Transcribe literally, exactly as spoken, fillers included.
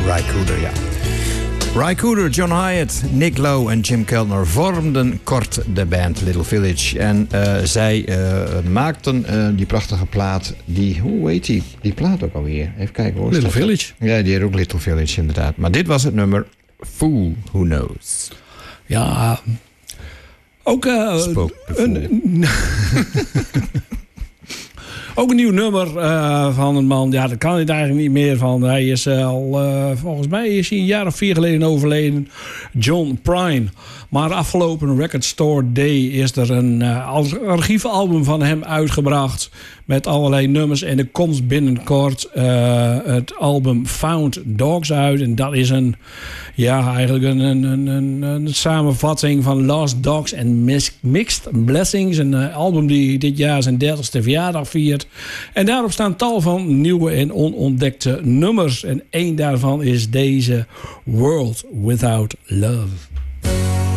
Ry Cooder, ja. Ry Cooder, John Hyatt, Nick Lowe en Jim Keltner vormden kort de band Little Village. En uh, zij uh, maakten uh, die prachtige plaat, die, hoe heet die? Die plaat ook alweer. Even kijken hoor. Little Village. Ja, die heet ook Little Village inderdaad. Maar dit was het nummer Fool Who Knows. Ja, ook uh, een, ook een nieuw nummer uh, van een man. Ja, daar kan hij eigenlijk niet meer van. Hij is uh, al, uh, volgens mij is hij een jaar of vier geleden overleden. John Prine. Maar afgelopen Record Store Day is er een uh, archievalbum van hem uitgebracht. Met allerlei nummers. En er komt binnenkort uh, het album Found Dogs uit. En dat is een, ja, eigenlijk een, een, een, een, een samenvatting van Lost Dogs en Mixed Blessings. Een uh, album die dit jaar zijn dertigste verjaardag viert. En daarop staan tal van nieuwe en onontdekte nummers. En één daarvan is deze World Without Love.